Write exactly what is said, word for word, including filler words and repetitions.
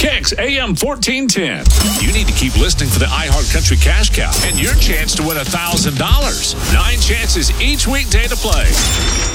Kicks A M fourteen ten. You need to keep listening for the iHeart Country Cash Cow and your chance to win one thousand dollars. Nine chances each weekday to play.